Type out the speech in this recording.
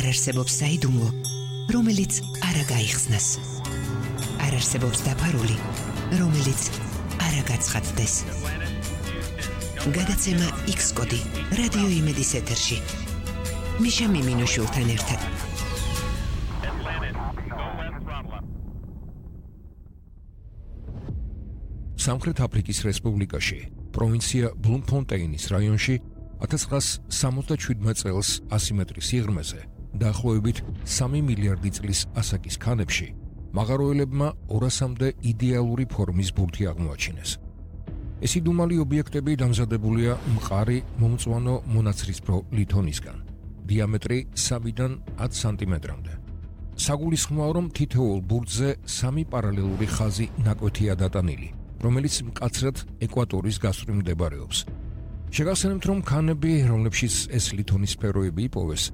არსებობს საიდუმლო, რომელიც არ გაიხსნას. არ არსებობს დაფარული, რომელიც არ გაცხადდეს. გადაცემა X-კოდი რადიო იმედის ეთერში. მიშა მიმინოშულთან ერთად. სამხრეთ აფრიკის რესპუბლიკაში, პროვინცია ბლუმფონტეინის რაიონში 1967 წელს 100 მეტრის სიღრმეზე, დაახლოებით 3 მილიარდი წლის ასაკის ქანებში, მაღაროელებმა 200-მდე idеალური ფორმის ბურთი აღმოაჩინეს. ეს იდუმალი ობიექტები დამზადებულია მყარი მომწვანო მონაცრისფრო ლითონისგან, დიამეტრი 3-დან 10 სანტიმეტრამდე. საგულისხმოა, რომ თითოეულ ბურთზე 3 პარალელური ხაზი ნაკვეთია დატანილი, რომელიც მკაცრად ეკვატორის გასწვრივ მდებარეობს. შეგახსენებთ, რომ ქანები, რომლებშიც ეს ლითონის სფეროები იპოვეს,